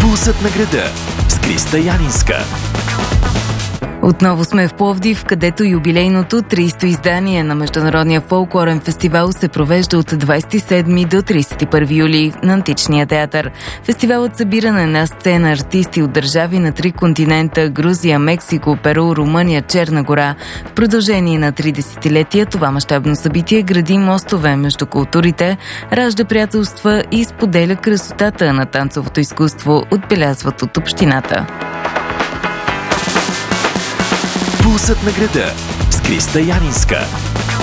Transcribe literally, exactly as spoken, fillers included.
Пулсът на града с Криста Янинска. Отново сме в Пловдив, където юбилейното тридесето издание на Международния фолклорен фестивал се провежда от двадесет и седми до тридесет и първи юли на Античния театър. Фестивалът събира на една сцена артисти от държави на три континента – Грузия, Мексико, Перу, Румъния, Черна гора. В продължение на три десетилетия това мащабно събитие гради мостове между културите, ражда приятелства и споделя красотата на танцовото изкуство, отбелязват от общината. Пулсът на града с Криста Янинска.